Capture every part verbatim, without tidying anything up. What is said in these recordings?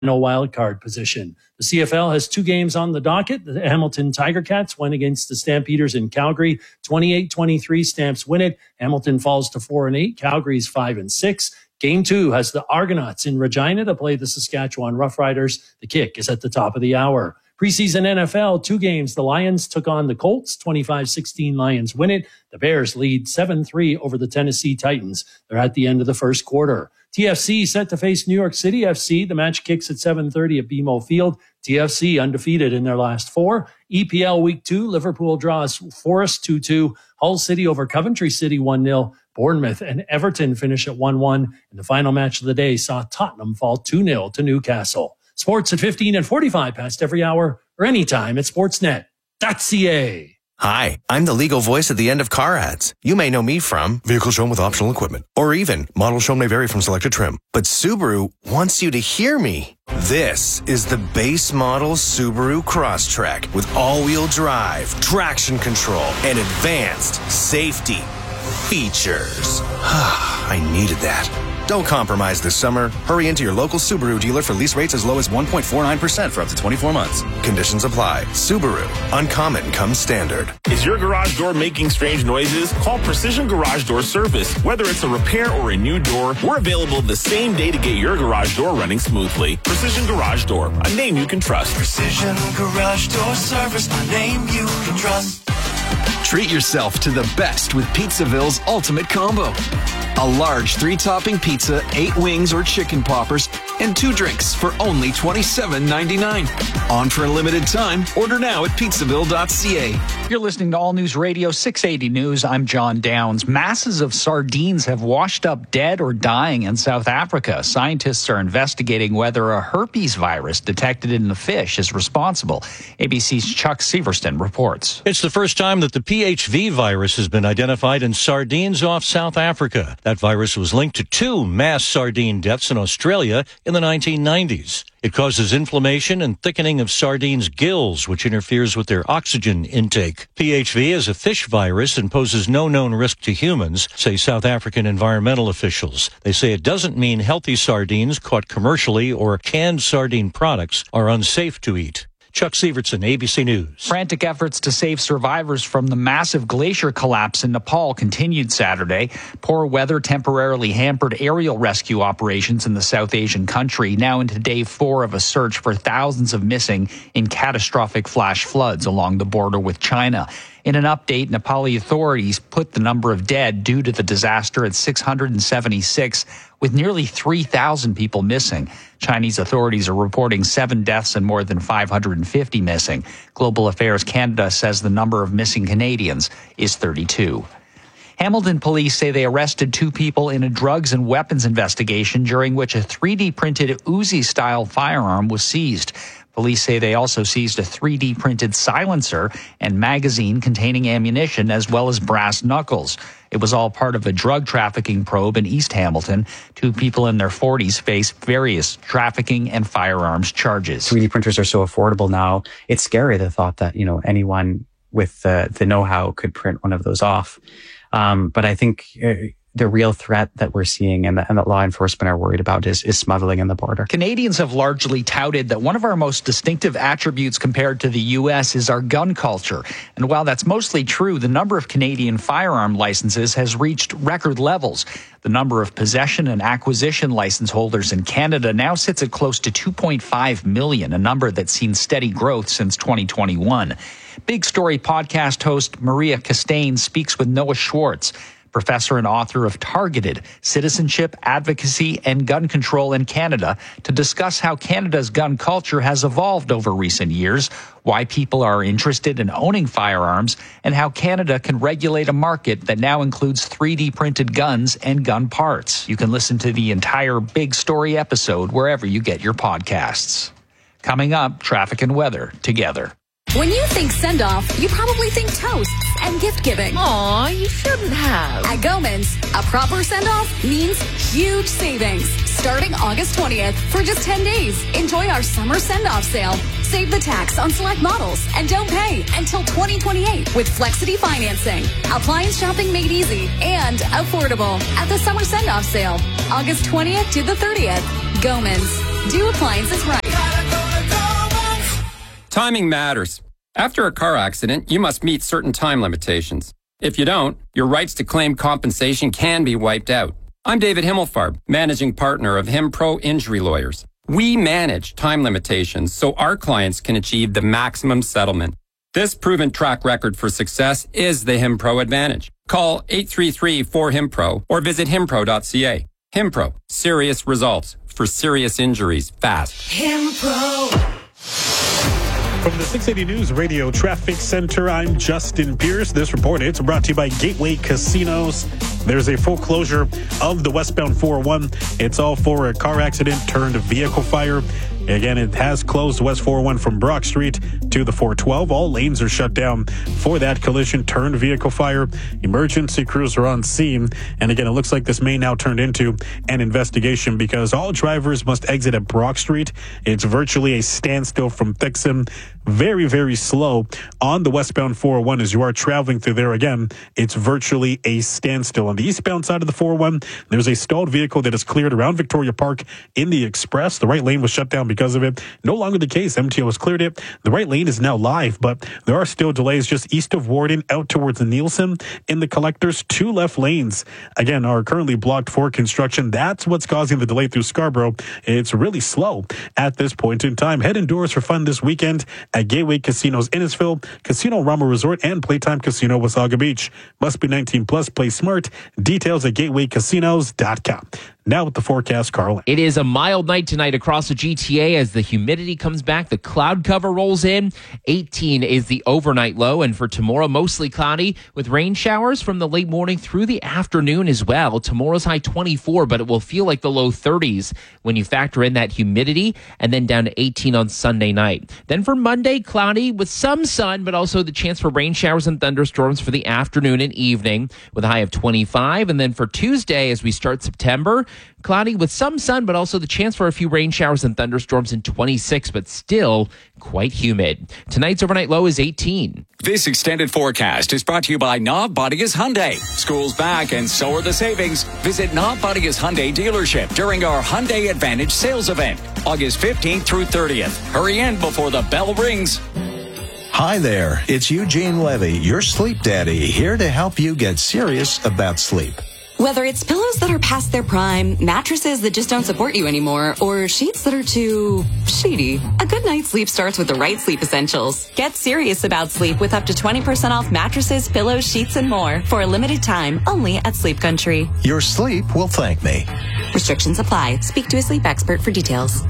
no wild card position. The C F L has two games on the docket. The Hamilton Tiger Cats went against the Stampeders in Calgary. twenty-eight twenty-three, Stamps win it. Hamilton falls to four and eight. Calgary's five and six. Game two has the Argonauts in Regina to play the Saskatchewan Roughriders. The kick is at the top of the hour. Preseason N F L, two games. The Lions took on the Colts. twenty-five sixteen, Lions win it. The Bears lead seven three over the Tennessee Titans. They're at the end of the first quarter. T F C set to face New York City F C. The match kicks at seven thirty at B M O Field. T F C undefeated in their last four. E P L Week two, Liverpool draws Forest two two. Hull City over Coventry City one nil. Bournemouth and Everton finish at one one. And the final match of the day saw Tottenham fall two nil to Newcastle. Sports at fifteen and forty-five past every hour or anytime at sportsnet dot c a. Hi, I'm the legal voice at the end of car ads. You may know me from vehicle shown with optional equipment, or even model shown may vary from selected trim. But Subaru wants you to hear me. This is the base model Subaru Crosstrek with all-wheel drive, traction control, and advanced safety features. I needed that. Don't compromise this summer. Hurry into your local Subaru dealer for lease rates as low as one point four nine percent for up to twenty-four months. Conditions apply. Subaru. Uncommon comes standard. Is your garage door making strange noises? Call Precision Garage Door Service. Whether it's a repair or a new door, we're available the same day to get your garage door running smoothly. Precision Garage Door, a name you can trust. Precision Garage Door Service, a name you can trust. Treat yourself to the best with Pizzaville's Ultimate Combo. A large three-topping pizza, eight wings or chicken poppers, and two drinks for only twenty-seven ninety-nine. On for a limited time. Order now at pizzaville dot c a. You're listening to All News Radio six eighty News. I'm John Downs. Masses of sardines have washed up dead or dying in South Africa. Scientists are investigating whether a herpes virus detected in the fish is responsible. A B C's Chuck Severston reports. It's the first time that the P H V virus has been identified in sardines off South Africa. That virus was linked to two mass sardine deaths in Australia in the nineteen nineties. It causes inflammation and thickening of sardines' gills, which interferes with their oxygen intake. P H V is a fish virus and poses no known risk to humans, say South African environmental officials. They say it doesn't mean healthy sardines caught commercially or canned sardine products are unsafe to eat. Chuck Severson, A B C News. Frantic efforts to save survivors from the massive glacier collapse in Nepal continued Saturday. Poor weather temporarily hampered aerial rescue operations in the South Asian country, now into day four of a search for thousands of missing in catastrophic flash floods along the border with China. In an update, Nepali authorities put the number of dead due to the disaster at six hundred seventy-six, with nearly three thousand people missing. Chinese authorities are reporting seven deaths and more than five hundred fifty missing. Global Affairs Canada says the number of missing Canadians is thirty-two. Hamilton police say they arrested two people in a drugs and weapons investigation during which a three D printed Uzi-style firearm was seized. Police say they also seized a three D printed silencer and magazine containing ammunition, as well as brass knuckles. It was all part of a drug trafficking probe in East Hamilton. Two people in their forties face various trafficking and firearms charges. three D printers are so affordable now. It's scary, the thought that, you know, anyone with the, the know-how could print one of those off. Um, but I think uh, the real threat that we're seeing and that, and that law enforcement are worried about is, is smuggling in the border. Canadians have largely touted that one of our most distinctive attributes compared to the U S is our gun culture. And while that's mostly true, the number of Canadian firearm licenses has reached record levels. The number of possession and acquisition license holders in Canada now sits at close to two point five million, a number that's seen steady growth since twenty twenty-one. Big Story podcast host Maria Castaigne speaks with Noah Schwartz, professor and author of Targeted: Citizenship, Advocacy, and Gun Control in Canada, to discuss how Canada's gun culture has evolved over recent years, why people are interested in owning firearms, and how Canada can regulate a market that now includes three D printed guns and gun parts. You can listen to the entire Big Story episode wherever you get your podcasts. Coming up, traffic and weather together. When you think send-off, you probably think toasts and gift-giving. Aw, you shouldn't have. At Goman's, a proper send-off means huge savings. Starting August twentieth for just ten days. Enjoy our summer send-off sale. Save the tax on select models and don't pay until twenty twenty-eight with Flexity financing. Appliance shopping made easy and affordable at the summer send-off sale. August twentieth to the thirtieth. Goman's. Do appliances right. Timing matters. After a car accident, you must meet certain time limitations. If you don't, your rights to claim compensation can be wiped out. I'm David Himmelfarb, managing partner of HimPro Injury Lawyers. We manage time limitations so our clients can achieve the maximum settlement. This proven track record for success is the HimPro advantage. Call eight three three four HimPro or visit himpro dot c a. HimPro, serious results for serious injuries fast. HimPro. From the six eighty News Radio Traffic Center, I'm Justin Pierce. This report is brought to you by Gateway Casinos. There's a full closure of the westbound four oh one. It's all for a car accident turned vehicle fire. Again, it has closed West four oh one from Brock Street to the four twelve. All lanes are shut down for that collision turned vehicle fire. Emergency crews are on scene. And again, it looks like this may now turn into an investigation because all drivers must exit at Brock Street. It's virtually a standstill from Thixon. Very, very slow on the westbound four oh one as you are traveling through there. Again, it's virtually a standstill. On the eastbound side of the four oh one, there's a stalled vehicle that is cleared around Victoria Park in the Express. The right lane was shut down because of it. No longer the case. M T O has cleared it. The right lane is now live, but there are still delays just east of Warden out towards the Nielsen in the collectors. Two left lanes, again, are currently blocked for construction. That's what's causing the delay through Scarborough. It's really slow at this point in time. Head indoors for fun this weekend at Gateway Casinos Innisfil, Casino Rama Resort, and Playtime Casino Wasaga Beach. Must be nineteen plus. Play smart. Details at gateway casinos dot com. Now with the forecast, Carl. It is a mild night tonight across the G T A as the humidity comes back. The cloud cover rolls in. eighteen is the overnight low. And for tomorrow, mostly cloudy with rain showers from the late morning through the afternoon as well. Tomorrow's high twenty-four, but it will feel like the low thirties when you factor in that humidity, and then down to eighteen on Sunday night. Then for Monday, cloudy with some sun, but also the chance for rain showers and thunderstorms for the afternoon and evening with a high of twenty-five. And then for Tuesday, as we start September, cloudy with some sun, but also the chance for a few rain showers and thunderstorms in twenty-six, but still quite humid. Tonight's overnight low is eighteen. This extended forecast is brought to you by Knob Bodigas Hyundai. School's back and so are the savings. Visit Knob Bodigas Hyundai dealership during our Hyundai Advantage sales event, August fifteenth through thirtieth. Hurry in before the bell rings. Hi there, it's Eugene Levy, your sleep daddy, here to help you get serious about sleep. Whether it's pillows that are past their prime, mattresses that just don't support you anymore, or sheets that are too sheety, a good night's sleep starts with the right sleep essentials. Get serious about sleep with up to twenty percent off mattresses, pillows, sheets, and more for a limited time only at Sleep Country. Your sleep will thank me. Restrictions apply. Speak to a sleep expert for details.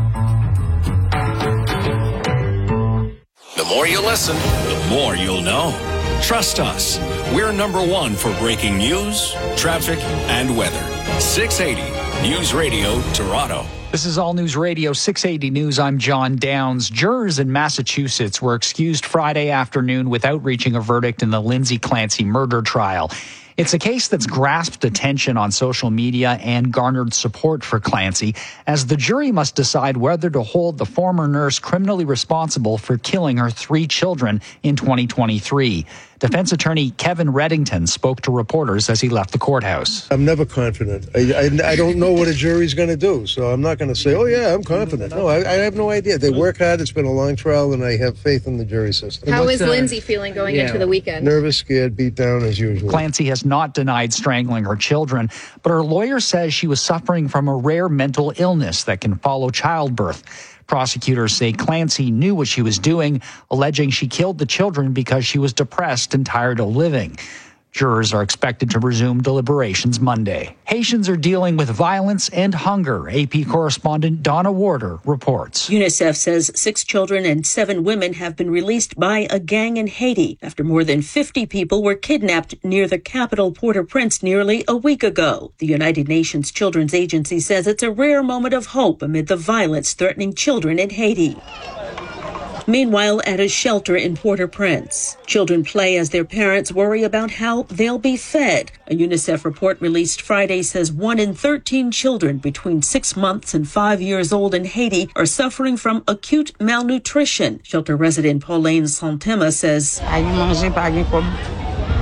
The more you listen, the more you'll know. Trust us. We're number one for breaking news, traffic, and weather. six eighty News Radio, Toronto. This is All News Radio six eighty News. I'm John Downs. Jurors in Massachusetts were excused Friday afternoon without reaching a verdict in the Lindsay Clancy murder trial. It's a case that's grasped attention on social media and garnered support for Clancy, as the jury must decide whether to hold the former nurse criminally responsible for killing her three children in twenty twenty-three. Defense attorney Kevin Reddington spoke to reporters as he left the courthouse. I'm never confident. I, I, I don't know what a jury's going to do, so I'm not going to say, oh, yeah, I'm confident. No, I, I have no idea. They work hard. It's been a long trial, and I have faith in the jury system. How is uh, Lindsay feeling going yeah. into the weekend? Nervous, scared, beat down as usual. Clancy has not denied strangling her children, but her lawyer says she was suffering from a rare mental illness that can follow childbirth. Prosecutors say Clancy knew what she was doing, alleging she killed the children because she was depressed and tired of living. Jurors are expected to resume deliberations Monday. Haitians are dealing with violence and hunger. A P correspondent Donna Warder reports. UNICEF says six children and seven women have been released by a gang in Haiti after more than fifty people were kidnapped near the capital Port-au-Prince nearly a week ago. The United Nations Children's Agency says it's a rare moment of hope amid the violence threatening children in Haiti. Meanwhile, at a shelter in Port-au-Prince, children play as their parents worry about how they'll be fed. A UNICEF report released Friday says one in thirteen children between six months and five years old in Haiti are suffering from acute malnutrition. Shelter resident Pauline Santema says,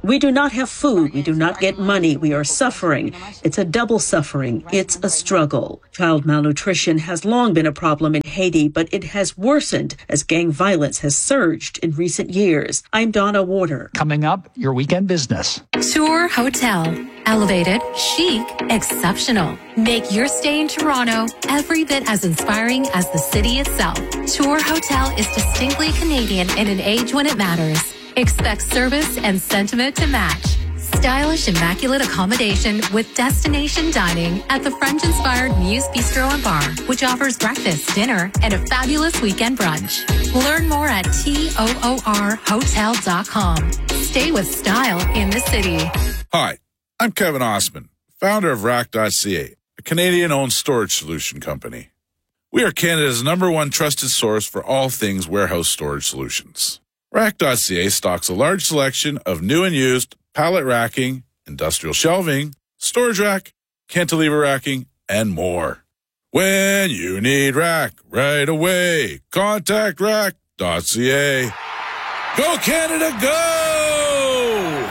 We do not have food. We do not get money. We are suffering. It's a double suffering. It's a struggle. Child malnutrition has long been a problem in Haiti, but it has worsened as gang violence has surged in recent years. I'm Donna Warder. Coming up, your weekend business. Tour Hotel. Elevated, chic, exceptional. Make your stay in Toronto every bit as inspiring as the city itself. Tour Hotel is distinctly Canadian in an age when it matters. Expect service and sentiment to match. Stylish, immaculate accommodation with destination dining at the French-inspired Muse Bistro and Bar, which offers breakfast, dinner, and a fabulous weekend brunch. Learn more at toor hotel dot com. Stay with style in the city. Hi, I'm Kevin Osman, founder of rack dot c a, a Canadian-owned storage solution company. We are Canada's number one trusted source for all things warehouse storage solutions. rack dot c a stocks a large selection of new and used pallet racking, industrial shelving, storage rack, cantilever racking, and more. When you need rack right away, contact rack dot c a. Go Canada, go!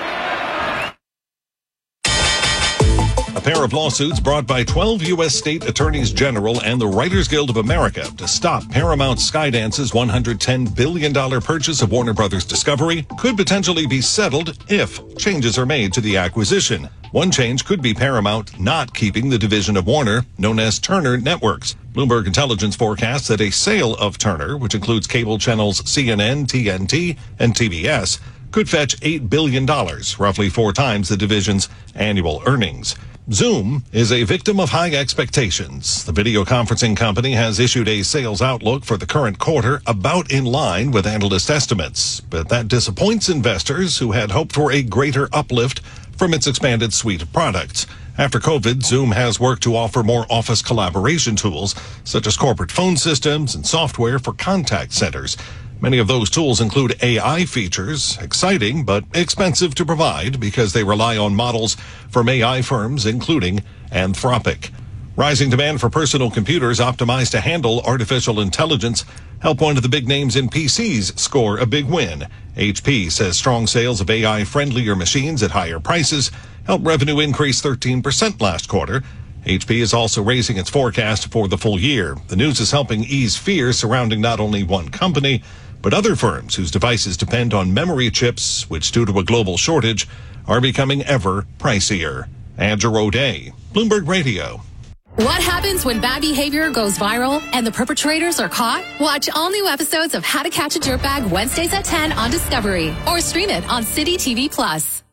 A pair of lawsuits brought by twelve U S state attorneys general and the Writers Guild of America to stop Paramount Skydance's one hundred ten billion dollars purchase of Warner Brothers Discovery could potentially be settled if changes are made to the acquisition. One change could be Paramount not keeping the division of Warner known as Turner Networks. Bloomberg Intelligence forecasts that a sale of Turner, which includes cable channels C N N, T N T, and T B S, could fetch eight billion dollars, roughly four times the division's annual earnings. Zoom is a victim of high expectations. The video conferencing company has issued a sales outlook for the current quarter about in line with analyst estimates, but that disappoints investors who had hoped for a greater uplift from its expanded suite of products. After COVID, Zoom has worked to offer more office collaboration tools, such as corporate phone systems and software for contact centers. Many of those tools include A I features, exciting but expensive to provide because they rely on models from A I firms, including Anthropic. Rising demand for personal computers optimized to handle artificial intelligence help one of the big names in P Cs score a big win. H P says strong sales of A I-friendlier machines at higher prices helped revenue increase thirteen percent last quarter. H P is also raising its forecast for the full year. The news is helping ease fear surrounding not only one company, but other firms whose devices depend on memory chips, which due to a global shortage, are becoming ever pricier. Andrew O'Day, Bloomberg Radio. What happens when bad behavior goes viral and the perpetrators are caught? Watch all new episodes of How to Catch a Dirtbag Wednesdays at ten on Discovery or stream it on City T V Plus.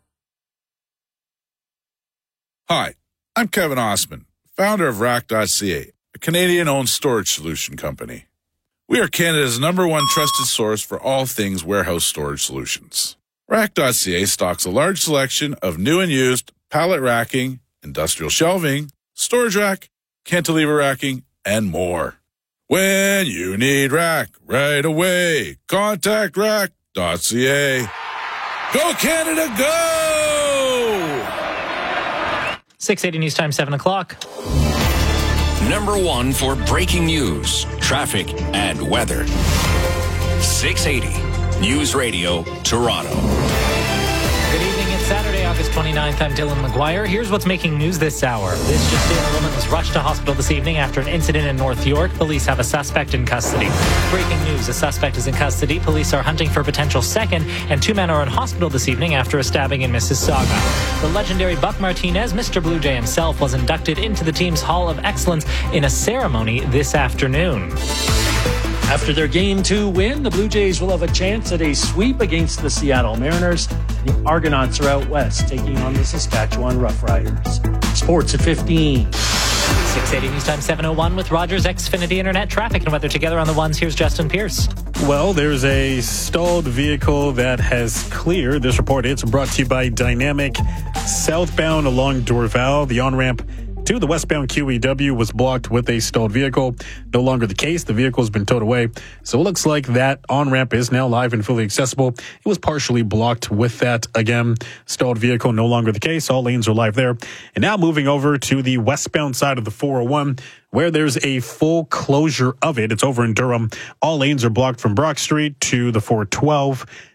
Hi, I'm Kevin Osman, founder of rack dot c a, a Canadian-owned storage solution company. We are Canada's number one trusted source for all things warehouse storage solutions. rack dot c a stocks a large selection of new and used pallet racking, industrial shelving, storage rack, cantilever racking, and more. When you need rack right away, contact rack dot c a. Go Canada, go! six eighty News Time, seven o'clock. Number one for breaking news, traffic, and weather. six eighty News Radio, Toronto. Good evening. It's Saturday, August twenty-ninth. I'm Dylan McGuire. Here's what's making news this hour. This just in, a woman was rushed to hospital this evening after an incident in North York. Police have a suspect in custody. Breaking news, a suspect is in custody. Police are hunting for a potential second, and two men are in hospital this evening after a stabbing in Mississauga. The legendary Buck Martinez, Mister Blue Jay himself, was inducted into the team's Hall of Excellence in a ceremony this afternoon. After their Game two win, the Blue Jays will have a chance at a sweep against the Seattle Mariners. The Argonauts are out west, taking on the Saskatchewan Roughriders. Sports at fifteen. six eighty News Time, seven oh one with Rogers Xfinity Internet traffic and weather together on the ones. Here's Justin Pierce. Well, there's a stalled vehicle that has cleared. This report is brought to you by Dynamic. Southbound along Dorval, the on-ramp to the westbound Q E W was blocked with a stalled vehicle. No longer the case. The vehicle has been towed away. So it looks like that on-ramp is now live and fully accessible. It was partially blocked with that, again, stalled vehicle. No longer the case. All lanes are live there. And now moving over to the westbound side of the four oh one, where there's a full closure of it. It's over in Durham. All lanes are blocked from Brock Street to the four twelve.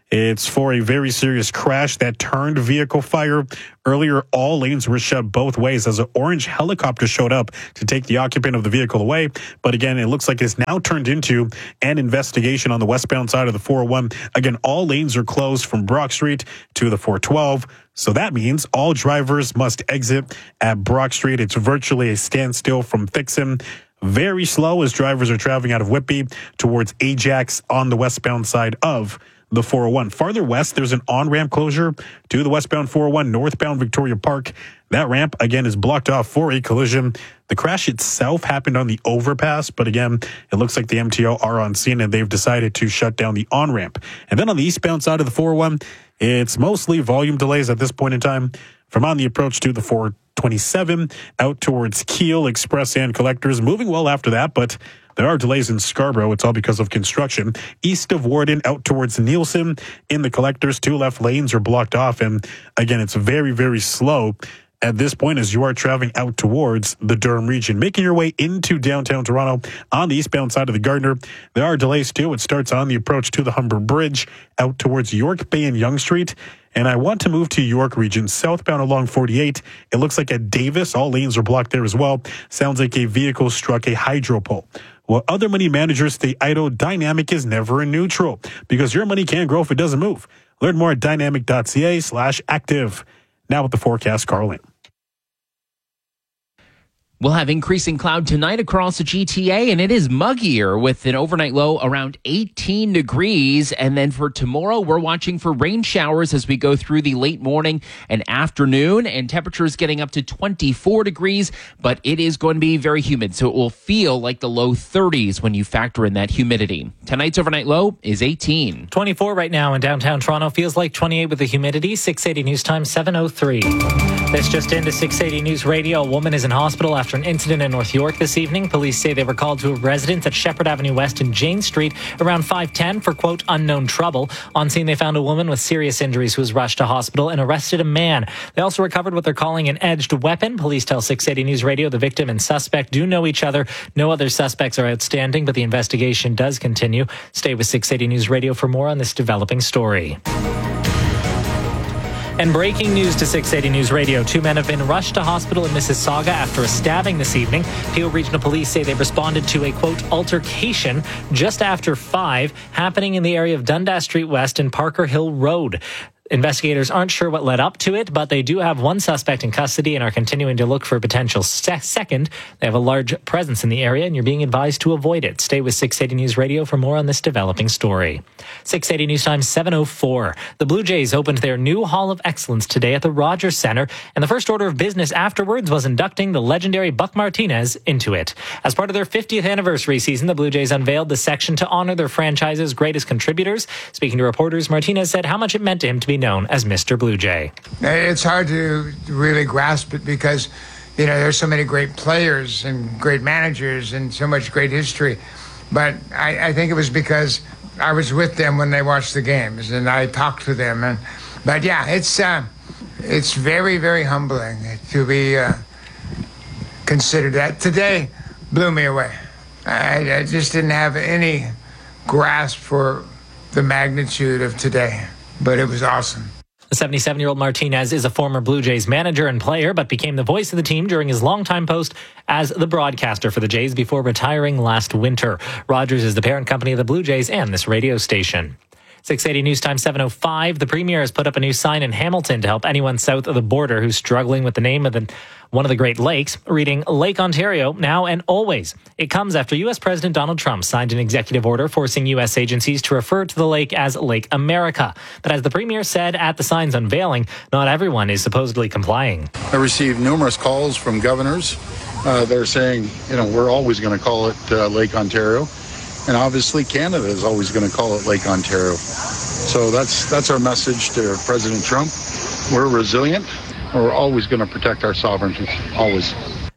It's for a very serious crash that turned vehicle fire. Earlier, all lanes were shut both ways as an orange helicopter showed up to take the occupant of the vehicle away. But again, it looks like it's now turned into an investigation on the westbound side of the four oh one. Again, all lanes are closed from Brock Street to the four twelve. So that means all drivers must exit at Brock Street. It's virtually a standstill from Fixham. Very slow as drivers are traveling out of Whitby towards Ajax on the westbound side of the four oh one. Farther west, there's an on-ramp closure to the westbound four oh one, northbound Victoria Park. That ramp, again, is blocked off for a collision. The crash itself happened on the overpass, but again, it looks like the M T O are on scene and they've decided to shut down the on-ramp. And then on the eastbound side of the four oh one, it's mostly volume delays at this point in time. From on the approach to the four twenty-seven out towards Kiel, Express, and Collectors. Moving well after that, but there are delays in Scarborough. It's all because of construction. East of Warden out towards Nielsen in the Collectors. Two left lanes are blocked off. And again, it's very, very slow at this point as you are traveling out towards the Durham region. Making your way into downtown Toronto on the eastbound side of the Gardiner, there are delays too. It starts on the approach to the Humber Bridge out towards York Bay and Yonge Street. And I want to move to York region, southbound along forty-eight. It looks like at Davis, all lanes are blocked there as well. Sounds like a vehicle struck a hydro pole. While other money managers stay idle, Dynamic is never in neutral because your money can't grow if it doesn't move. Learn more at dynamic.ca slash active. Now with the forecast, Carlin. We'll have increasing cloud tonight across the G T A, and it is muggier with an overnight low around eighteen degrees. And then for tomorrow, we're watching for rain showers as we go through the late morning and afternoon, and temperatures getting up to twenty-four degrees, but it is going to be very humid, so it will feel like the low thirties when you factor in that humidity. Tonight's overnight low is eighteen. twenty-four right now in downtown Toronto. Feels like twenty-eight with the humidity. six eighty news time, seven oh three. This just into six eighty News Radio. A woman is in hospital after an incident in North York this evening. Police say they were called to a residence at Shepherd Avenue West and Jane Street around five ten for, quote, unknown trouble. On scene, they found a woman with serious injuries who was rushed to hospital and arrested a man. They also recovered what they're calling an edged weapon. Police tell six eighty News Radio the victim and suspect do know each other. No other suspects are outstanding, but the investigation does continue. Stay with six eighty News Radio for more on this developing story. And breaking news to six eighty News Radio. Two men have been rushed to hospital in Mississauga after a stabbing this evening. Peel Regional Police say they responded to a, quote, altercation just after five happening in the area of Dundas Street West and Parker Hill Road. Investigators aren't sure what led up to it, but they do have one suspect in custody and are continuing to look for a potential se- second. They have a large presence in the area, and you're being advised to avoid it. Stay with six eighty News Radio for more on this developing story. six eighty News Time, seven oh four. The Blue Jays opened their new Hall of Excellence today at the Rogers Centre, and the first order of business afterwards was inducting the legendary Buck Martinez into it. As part of their fiftieth anniversary season, the Blue Jays unveiled the section to honor their franchise's greatest contributors. Speaking to reporters, Martinez said how much it meant to him to be known as Mister Blue Jay. It's hard to really grasp it because, you know, there's so many great players and great managers and so much great history. But I, I think it was because I was with them when they watched the games and I talked to them. And but yeah, it's uh, it's very, very humbling to be uh, considered that. Today blew me away. I, I just didn't have any grasp for the magnitude of today, but it was awesome. The seventy-seven-year-old Martinez is a former Blue Jays manager and player, but became the voice of the team during his longtime post as the broadcaster for the Jays before retiring last winter. Rogers is the parent company of the Blue Jays and this radio station. six eighty News Time, seven oh five. The Premier has put up a new sign in Hamilton to help anyone south of the border who's struggling with the name of the one of the Great Lakes, reading Lake Ontario, now and always. It comes after U S President Donald Trump signed an executive order forcing U S agencies to refer to the lake as Lake America. But as the Premier said at the sign's unveiling, not everyone is supposedly complying. I received numerous calls from governors. Uh, they're saying, you know, we're always going to call it uh, Lake Ontario. And obviously Canada is always going to call it Lake Ontario. So that's that's our message to President Trump. We're resilient. We're always going to protect our sovereignty, always.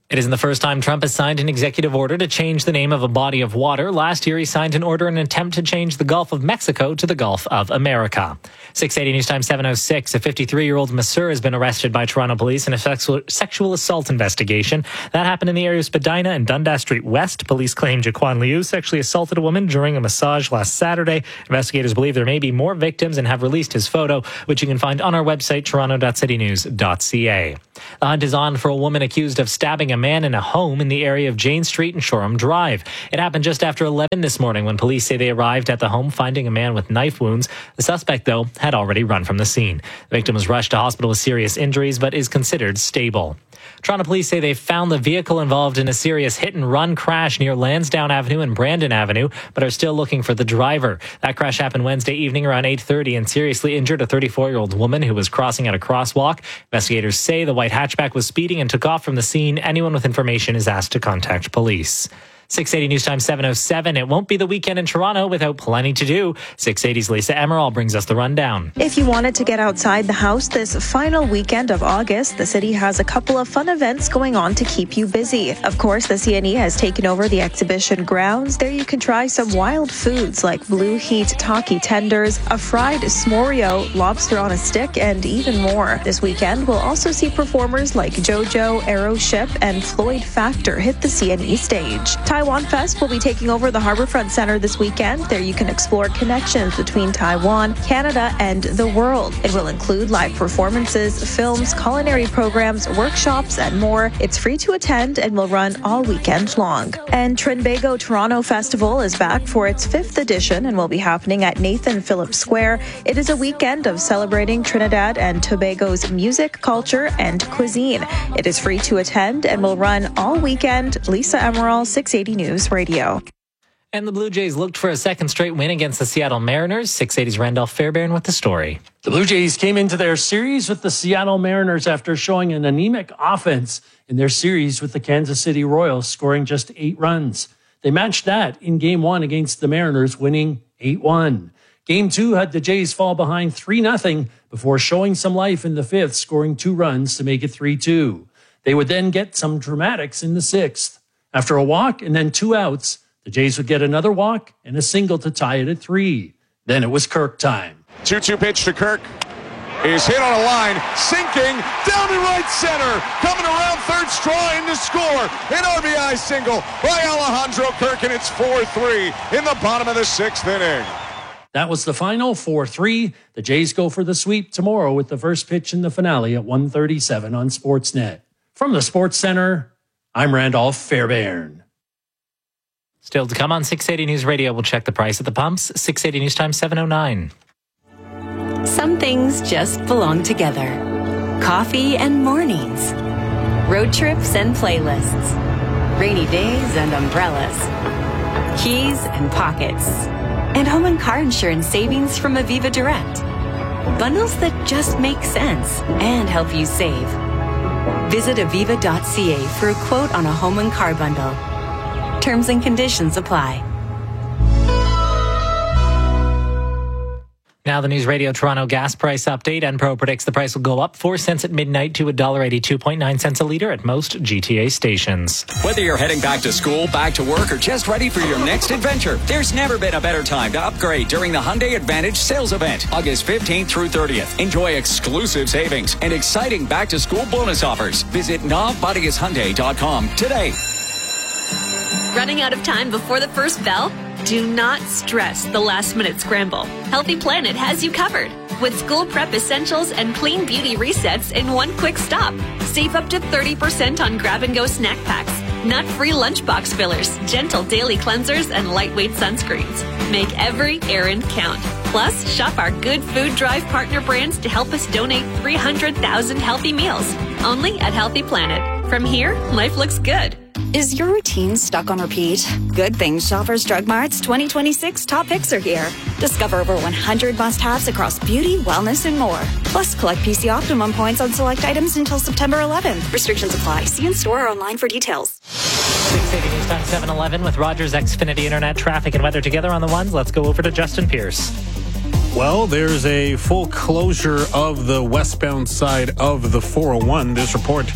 It isn't the first time Trump has signed an executive order to change the name of a body of water. Last year, he signed an order in an attempt to change the Gulf of Mexico to the Gulf of America. six eighty News Time seven oh six. A fifty-three-year-old masseur has been arrested by Toronto police in a sexual, sexual assault investigation. That happened in the area of Spadina and Dundas Street West. Police claim Jaquan Liu sexually assaulted a woman during a massage last Saturday. Investigators believe there may be more victims and have released his photo, which you can find on our website, toronto dot city news dot c a. The hunt is on for a woman accused of stabbing a man in a home in the area of Jane Street and Shoreham Drive. It happened just after eleven this morning when police say they arrived at the home finding a man with knife wounds. The suspect, though, had already run from the scene. The victim was rushed to hospital with serious injuries but is considered stable. Toronto police say they found the vehicle involved in a serious hit-and-run crash near Lansdowne Avenue and Brandon Avenue, but are still looking for the driver. That crash happened Wednesday evening around eight thirty and seriously injured a thirty-four-year-old woman who was crossing at a crosswalk. Investigators say the white hatchback was speeding and took off from the scene. Anyone with information is asked to contact police. six eighty News Time seven oh seven. It won't be the weekend in Toronto without plenty to do. six eighty's Lisa Emerald brings us the rundown. If you wanted to get outside the house this final weekend of August, the city has a couple of fun events going on to keep you busy. Of course, the C N E has taken over the exhibition grounds. There you can try some wild foods like Blue Heat Taki tenders, a fried smorio, lobster on a stick, and even more. This weekend, we'll also see performers like JoJo, Aeroship, and Floyd Factor hit the C N E stage. Taiwan Fest will be taking over the Harbourfront Centre this weekend. There you can explore connections between Taiwan, Canada, and the world. It will include live performances, films, culinary programs, workshops, and more. It's free to attend and will run all weekend long. And Trinbago Toronto Festival is back for its fifth edition and will be happening at Nathan Phillips Square. It is a weekend of celebrating Trinidad and Tobago's music, culture, and cuisine. It is free to attend and will run all weekend. Lisa Emerald, six eighty News Radio. And the Blue Jays looked for a second straight win against the Seattle Mariners. six eighty's Randolph Fairbairn with the story. The Blue Jays came into their series with the Seattle Mariners after showing an anemic offense in their series with the Kansas City Royals, scoring just eight runs. They matched that in Game one against the Mariners, winning eight one. Game two had the Jays fall behind three nothing before showing some life in the fifth, scoring two runs to make it three two. They would then get some dramatics in the sixth. After a walk and then two outs, the Jays would get another walk and a single to tie it at three. Then it was Kirk time. two two pitch to Kirk. Is hit on a line, sinking, down to right center, coming around third, trying to score. An R B I single by Alejandro Kirk, and it's four three in the bottom of the sixth inning. That was the final, four three. The Jays go for the sweep tomorrow with the first pitch in the finale at one thirty-seven on Sportsnet. From the Sports Center, I'm Randolph Fairbairn. Still to come on six eighty News Radio, we'll check the price at the pumps. six eighty News Time seven oh nine. Some things just belong together. Coffee and mornings. Road trips and playlists. Rainy days and umbrellas. Keys and pockets. And home and car insurance savings from Aviva Direct. Bundles that just make sense and help you save. Visit aviva dot c a for a quote on a home and car bundle. Terms and conditions apply. Now the News Radio Toronto gas price update. Enpro predicts the price will go up four cents at midnight to one dollar eighty-two point nine cents a litre at most G T A stations. Whether you're heading back to school, back to work, or just ready for your next adventure, there's never been a better time to upgrade during the Hyundai Advantage sales event, August fifteenth through thirtieth. Enjoy exclusive savings and exciting back-to-school bonus offers. Visit nav bodies hyundai dot com today. Running out of time before the first bell? Do not stress the last-minute scramble. Healthy Planet has you covered with school prep essentials and clean beauty resets in one quick stop. Save up to thirty percent on grab-and-go snack packs, nut-free lunchbox fillers, gentle daily cleansers, and lightweight sunscreens. Make every errand count. Plus, shop our Good Food Drive partner brands to help us donate three hundred thousand healthy meals. Only at Healthy Planet. From here, life looks good. Is your routine stuck on repeat? Good thing Shoppers Drug Mart's twenty twenty-six top picks are here. Discover over one hundred must-haves across beauty, wellness, and more. Plus, collect P C Optimum points on select items until September eleventh. Restrictions apply. See in store or online for details. six eighty News Time seven eleven with Rogers Xfinity Internet traffic and weather together on the ones. Let's go over to Justin Pierce. Well, there's a full closure of the westbound side of the four oh one. This report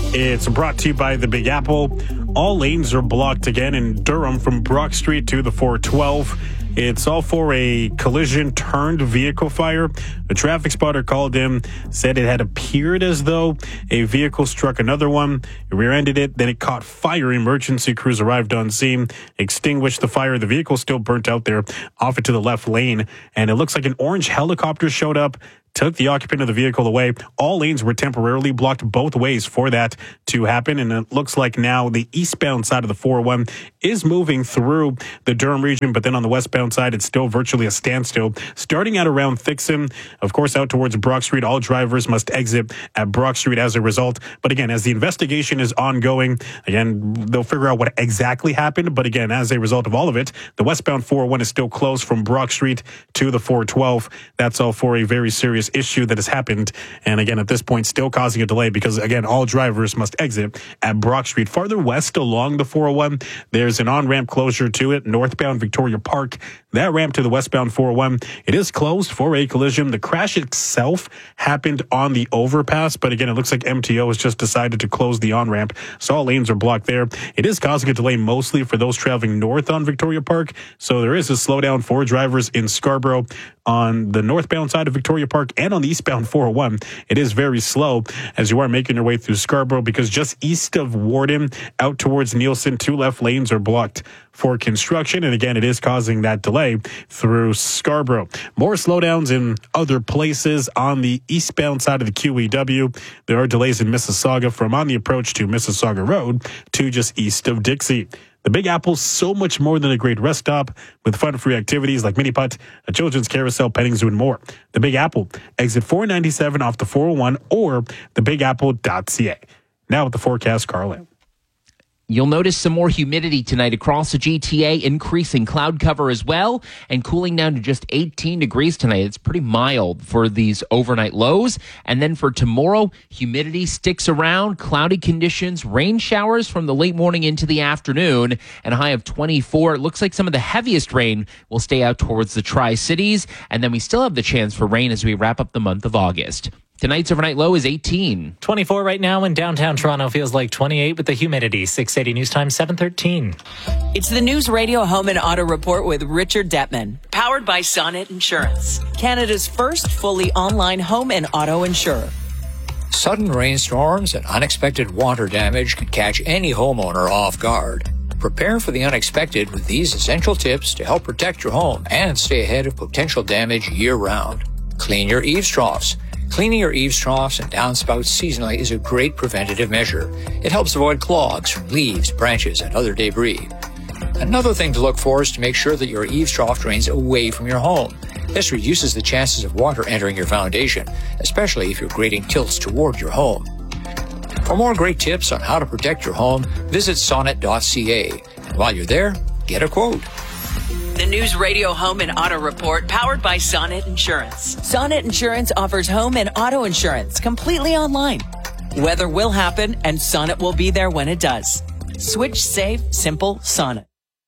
It's brought to you by the Big Apple. All lanes are blocked again in Durham from Brock Street to the four twelve. It's all for a collision-turned vehicle fire. A traffic spotter called in, said it had appeared as though a vehicle struck another one. It rear-ended it, then it caught fire. Emergency crews arrived on scene, extinguished the fire. The vehicle still burnt out there off into the left lane, and it looks like an orange helicopter showed up, took the occupant of the vehicle away. All lanes were temporarily blocked both ways for that to happen, and it looks like now the eastbound side of the four oh one is moving through the Durham region, but then on the westbound side, it's still virtually a standstill. Starting out around Thixon, of course, out towards Brock Street, all drivers must exit at Brock Street as a result. But again, as the investigation is ongoing, again, they'll figure out what exactly happened. But again, as a result of all of it, the westbound four oh one is still closed from Brock Street to the four twelve. That's all for a very serious issue that has happened, and again at this point still causing a delay because again all drivers must exit at Brock Street. Farther west along the four oh one, there's an on-ramp closure to it, northbound Victoria Park. That ramp to the westbound four oh one, it is closed for a collision. The crash itself happened on the overpass, but again it looks like M T O has just decided to close the on-ramp, so all lanes are blocked there. It is causing a delay mostly for those traveling north on Victoria Park, so there is a slowdown for drivers in Scarborough on the northbound side of Victoria Park and on the eastbound four oh one. It is very slow as you are making your way through Scarborough because just east of Warden out towards Nielsen, two left lanes are blocked for construction. And again, it is causing that delay through Scarborough. More slowdowns in other places on the eastbound side of the Q E W. There are delays in Mississauga from on the approach to Mississauga Road to just east of Dixie. The Big Apple's so much more than a great rest stop with fun-free activities like mini putt, a children's carousel, petting zoo, and more. The Big Apple, exit four ninety-seven off the four oh one or the big apple dot c a. Now with the forecast, Carlin. You'll notice some more humidity tonight across the G T A, increasing cloud cover as well, and cooling down to just eighteen degrees tonight. It's pretty mild for these overnight lows. And then for tomorrow, humidity sticks around, cloudy conditions, rain showers from the late morning into the afternoon, and a high of twenty-four. It looks like some of the heaviest rain will stay out towards the Tri-Cities, and then we still have the chance for rain as we wrap up the month of August. Tonight's overnight low is eighteen. twenty-four right now in downtown Toronto. Feels like twenty-eight with the humidity. six eighty News Time, seven thirteen. It's the News Radio Home and Auto Report with Richard Detman. Powered by Sonnet Insurance. Canada's first fully online home and auto insurer. Sudden rainstorms and unexpected water damage can catch any homeowner off guard. Prepare for the unexpected with these essential tips to help protect your home and stay ahead of potential damage year-round. Clean your eaves troughs. Cleaning your eaves troughs and downspouts seasonally is a great preventative measure. It helps avoid clogs from leaves, branches, and other debris. Another thing to look for is to make sure that your eaves trough drains away from your home. This reduces the chances of water entering your foundation, especially if your grading tilts toward your home. For more great tips on how to protect your home, visit sonnet dot c a. And while you're there, get a quote. The News Radio Home and Auto Report, powered by Sonnet Insurance. Sonnet Insurance offers home and auto insurance completely online. Weather will happen, and Sonnet will be there when it does. Switch safe, simple Sonnet.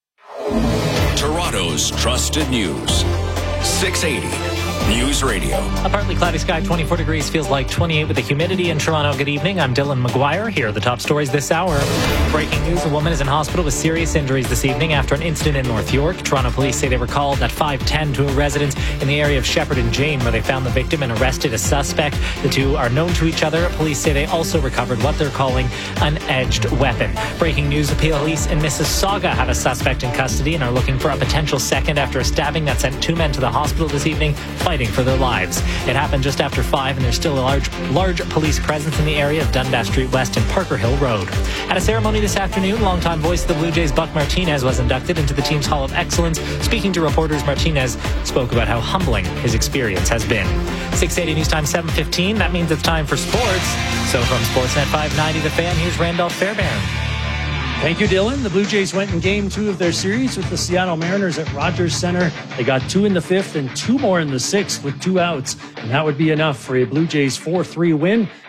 Toronto's trusted news. six eighty News Radio. A partly cloudy sky, twenty-four degrees, feels like twenty-eight with the humidity in Toronto. Good evening. I'm Dylan McGuire. Here are the top stories this hour. Breaking news, a woman is in hospital with serious injuries this evening after an incident in North York. Toronto police say they were called at five ten to a residence in the area of Shepherd and Jane where they found the victim and arrested a suspect. The two are known to each other. Police say they also recovered what they're calling an edged weapon. Breaking news, the police in Mississauga have a suspect in custody and are looking for a potential second after a stabbing that sent two men to the hospital this evening fighting for their lives. It happened just after five, and there's still a large large police presence in the area of Dundas Street West and Parker Hill Road. At a ceremony this afternoon, longtime voice of the Blue Jays Buck Martinez was inducted into the team's Hall of Excellence. Speaking to reporters, Martinez spoke about how humbling his experience has been. six eighty News Time, seven fifteen. That means it's time for sports. So from Sportsnet five ninety, The Fan, here's Randolph Fairbairn. Thank you, Dylan. The Blue Jays went in game two of their series with the Seattle Mariners at Rogers Center. They got two in the fifth and two more in the sixth with two outs. And that would be enough for a Blue Jays four three win.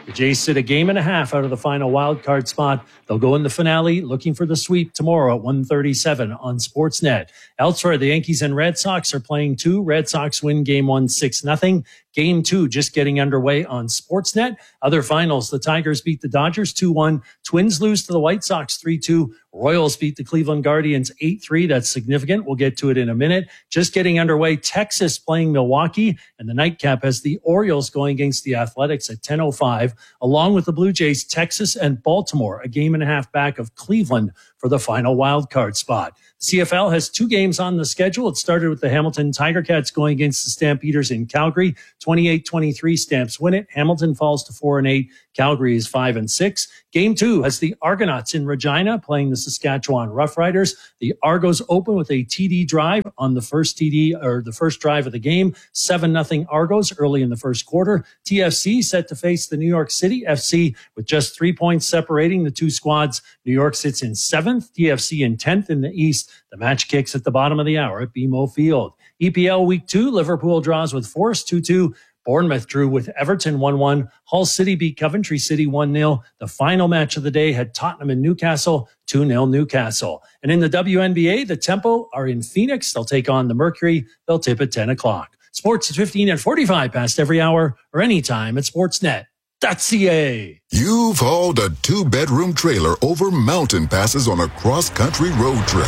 The Jays sit a game and a half out of the final wild card spot. They'll go in the finale looking for the sweep tomorrow at one thirty-seven on Sportsnet. Elsewhere, the Yankees and Red Sox are playing two. Red Sox win game one, six nothing. Game two just getting underway on Sportsnet. Other finals, the Tigers beat the Dodgers two one. Twins lose to the White Sox three two. Royals beat the Cleveland Guardians eight three. That's significant. We'll get to it in a minute. Just getting underway, Texas playing Milwaukee. And the nightcap has the Orioles going against the Athletics at ten oh five. Along with the Blue Jays, Texas and Baltimore, a game and a half back of Cleveland for the final wild card spot. The C F L has two games on the schedule. It started with the Hamilton Tiger Cats going against the Stampeders in Calgary. twenty-eight twenty-three, Stamps win it. Hamilton falls to four and eight. Calgary is five and six. Game two has the Argonauts in Regina playing the Saskatchewan Roughriders. The Argos open with a T D drive on the first T D or the first drive of the game. seven nothing Argos early in the first quarter. T F C set to face the New York City F C with just three points separating the two squads. New York sits in seventh, T F C in tenth in the East. The match kicks at the bottom of the hour at B M O Field. E P L Week two, Liverpool draws with Forest two two. Bournemouth drew with Everton one one. Hull City beat Coventry City one nil. The final match of the day had Tottenham and Newcastle, two nil Newcastle. And in the W N B A, the Tempo are in Phoenix. They'll take on the Mercury. They'll tip at ten o'clock. Sports at fifteen and forty-five past every hour or anytime at sportsnet dot c a. You've hauled a two-bedroom trailer over mountain passes on a cross-country road trip.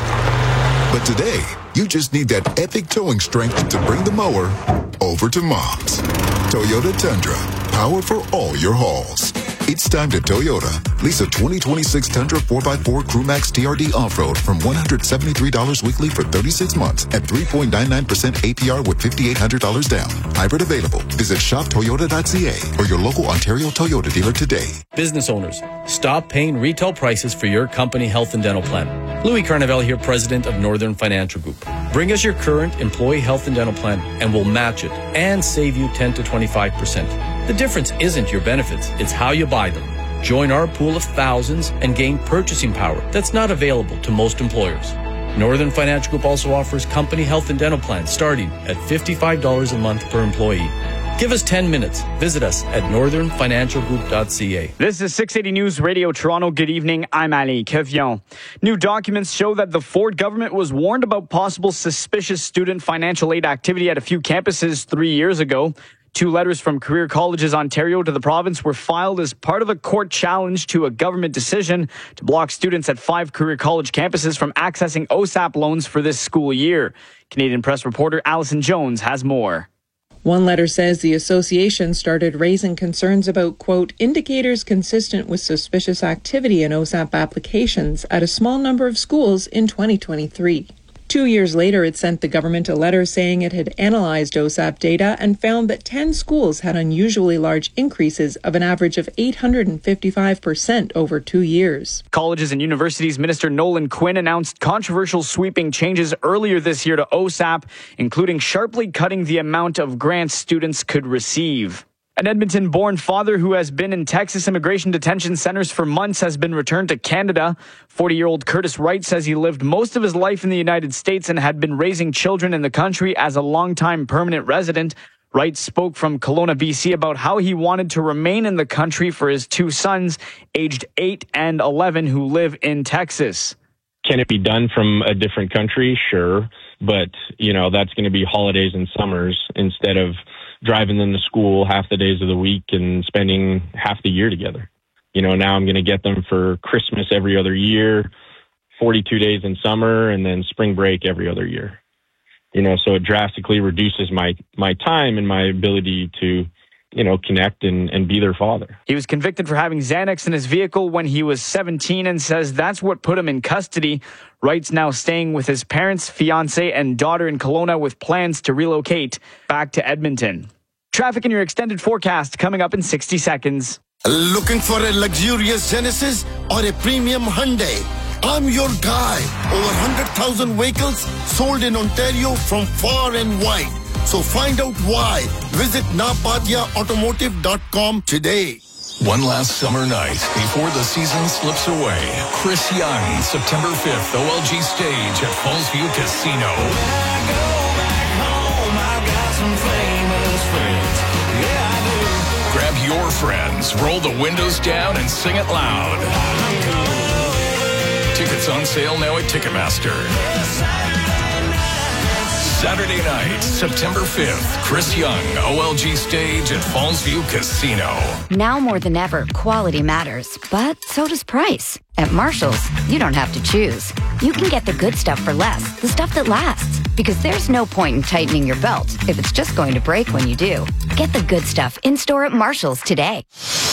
But today, you just need that epic towing strength to bring the mower over to Mom's. Toyota Tundra, power for all your hauls. It's time to Toyota. Lease a twenty twenty-six Tundra four by four Crewmax T R D off-road from one hundred seventy-three dollars weekly for thirty-six months at three point nine nine percent A P R with five thousand eight hundred dollars down. Hybrid available. Visit shop toyota dot c a or your local Ontario Toyota dealer today. Business owners, stop paying retail prices for your company health and dental plan. Louis Carnevale here, president of Northern Financial Group. Bring us your current employee health and dental plan and we'll match it and save you ten to twenty-five percent. The difference isn't your benefits, it's how you buy them. Join our pool of thousands and gain purchasing power that's not available to most employers. Northern Financial Group also offers company health and dental plans starting at fifty-five dollars a month per employee. Give us ten minutes. Visit us at northern financial group dot c a. This is six eighty News Radio Toronto. Good evening. I'm Ali Kevion. New documents show that the Ford government was warned about possible suspicious student financial aid activity at a few campuses three years ago. Two letters from Career Colleges Ontario to the province were filed as part of a court challenge to a government decision to block students at five career college campuses from accessing O S A P loans for this school year. Canadian Press reporter Allison Jones has more. One letter says the association started raising concerns about, quote, indicators consistent with suspicious activity in O S A P applications at a small number of schools in twenty twenty-three. Two years later, it sent the government a letter saying it had analyzed O S A P data and found that ten schools had unusually large increases of an average of eight hundred fifty-five percent over two years. Colleges and Universities Minister Nolan Quinn announced controversial sweeping changes earlier this year to O S A P, including sharply cutting the amount of grants students could receive. An Edmonton-born father who has been in Texas immigration detention centers for months has been returned to Canada. forty-year-old Curtis Wright says he lived most of his life in the United States and had been raising children in the country as a longtime permanent resident. Wright spoke from Kelowna, B C about how he wanted to remain in the country for his two sons, aged eight and eleven, who live in Texas. Can it be done from a different country? Sure. But, you know, that's going to be holidays and summers instead of driving them to school half the days of the week and spending half the year together. You know, now I'm going to get them for Christmas every other year, forty-two days in summer, and then spring break every other year. You know, so it drastically reduces my, my time and my ability to, you know, connect and, and be their father. He was convicted for having Xanax in his vehicle when he was seventeen and says that's what put him in custody. Wright's now staying with his parents, fiance, and daughter in Kelowna with plans to relocate back to Edmonton. Traffic in your extended forecast coming up in sixty seconds. Looking for a luxurious Genesis or a premium Hyundai? I'm your guy. Over one hundred thousand vehicles sold in Ontario from far and wide. So find out why. Visit napatia automotive dot com today. One last summer night before the season slips away. Chris Young, September fifth, O L G stage at Fallsview Casino. When I go back home, I've got some famous friends. Yeah, I do. Grab your your friends. Roll the windows down and sing it loud. Tickets on sale now at Ticketmaster. Saturday night, September fifth, Chris Young, O L G stage at Fallsview Casino. Now more than ever, quality matters, but so does price. At Marshall's, you don't have to choose. You can get the good stuff for less, the stuff that lasts. Because there's no point in tightening your belt if it's just going to break when you do. Get the good stuff in-store at Marshall's today.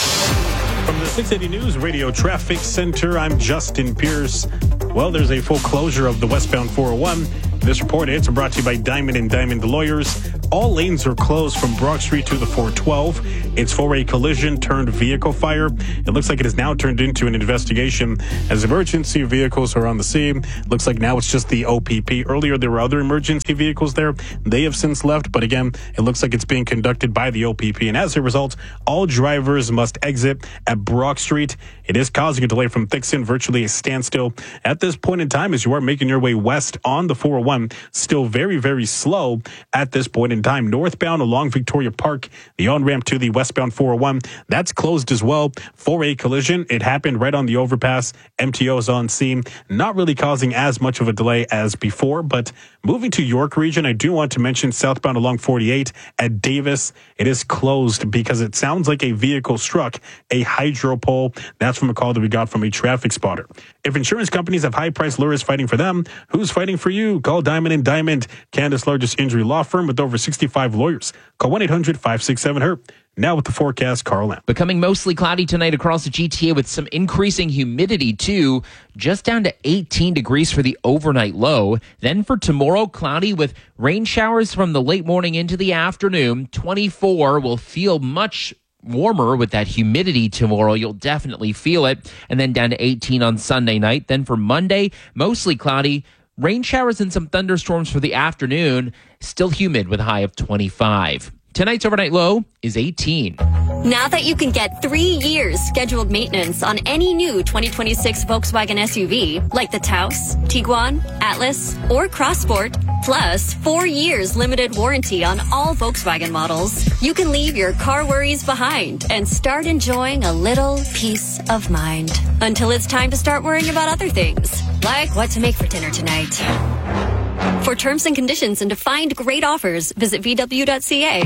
From the six eighty News Radio Traffic Center, I'm Justin Pierce. Well, there's a full closure of the westbound four oh one. This report is brought to you by Diamond and Diamond Lawyers. All lanes are closed from Brock Street to the four twelve. It's for a collision turned vehicle fire. It looks like it has now turned into an investigation as emergency vehicles are on the scene. Looks like now it's just the O P P. Earlier, there were other emergency vehicles there. They have since left, but again, it looks like it's being conducted by the O P P. And as a result, all drivers must exit at Brock Street. It is causing a delay from Thixon, virtually a standstill at this point in time as you are making your way west on the four oh one. Still very, very slow at this point in time. Northbound along Victoria Park, the on-ramp to the westbound four oh one, that's closed as well for a collision. It happened right on the overpass. M T O is on scene, not really causing as much of a delay as before, but moving to York region, I do want to mention southbound along forty-eight at Davis. It is closed because it sounds like a vehicle struck a hydro pole. That's from a call that we got from a traffic spotter. If insurance companies have high-priced lawyers fighting for them, who's fighting for you? Call Diamond and Diamond, Canada's largest injury law firm with over sixty-five lawyers. Call one eight hundred five six seven H E R P. Now with the forecast, Carl Lamb. Becoming mostly cloudy tonight across the G T A with some increasing humidity too, just down to eighteen degrees for the overnight low. Then for tomorrow, cloudy with rain showers from the late morning into the afternoon. twenty-four will feel much warmer with that humidity tomorrow. You'll definitely feel it. And then down to eighteen on Sunday night. Then for Monday, mostly cloudy. Rain showers and some thunderstorms for the afternoon. Still humid with a high of twenty-five. Tonight's overnight low is eighteen. Now that you can get three years scheduled maintenance on any new twenty twenty-six Volkswagen S U V, like the Taos, Tiguan, Atlas, or Crossport, plus four years limited warranty on all Volkswagen models, you can leave your car worries behind and start enjoying a little peace of mind. Until it's time to start worrying about other things, like what to make for dinner tonight. For terms and conditions and to find great offers, visit V W dot C A.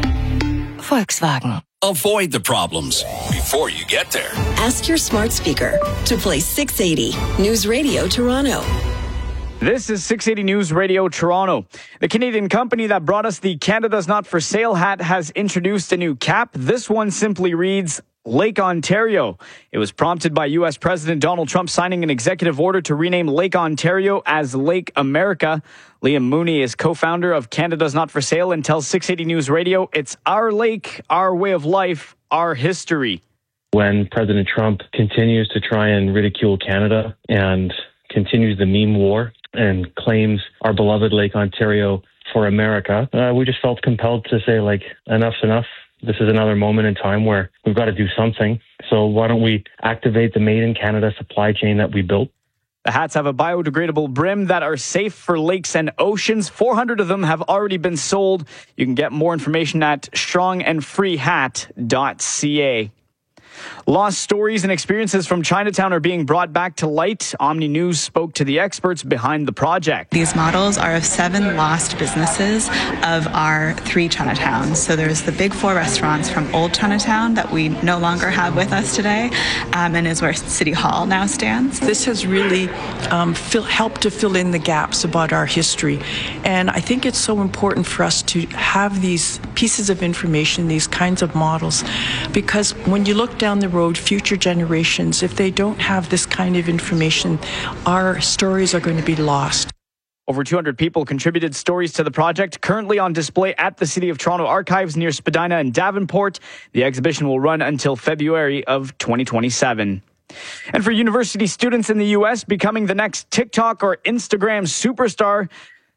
Volkswagen. Avoid the problems before you get there. Ask your smart speaker to play six eighty News Radio Toronto. This is six eighty News Radio Toronto. The Canadian company that brought us the Canada's Not For Sale hat has introduced a new cap. This one simply reads Lake Ontario. It was prompted by U S President Donald Trump signing an executive order to rename Lake Ontario as Lake America. Liam Mooney is co-founder of Canada's Not For Sale and tells six eighty News Radio, it's our lake, our way of life, our history. When President Trump continues to try and ridicule Canada and continues the meme war and claims our beloved Lake Ontario for America, uh, we just felt compelled to say, like, enough's enough. This is another moment in time where we've got to do something. So why don't we activate the Made in Canada supply chain that we built? The hats have a biodegradable brim that are safe for lakes and oceans. four hundred of them have already been sold. You can get more information at strong and free hat dot c a. Lost stories and experiences from Chinatown are being brought back to light. Omni News spoke to the experts behind the project. These models are of seven lost businesses of our three Chinatowns. So there's the big four restaurants from Old Chinatown that we no longer have with us today, um, and is where City Hall now stands. This has really um, fill, helped to fill in the gaps about our history. And I think it's so important for us to have these pieces of information, these kinds of models, because when you look down down the road, future generations, if they don't have this kind of information, our stories are going to be lost. Over two hundred people contributed stories to the project, currently on display at the City of Toronto Archives near Spadina and Davenport. The exhibition will run until February of twenty twenty-seven. And for university students in the U S, becoming the next TikTok or Instagram superstar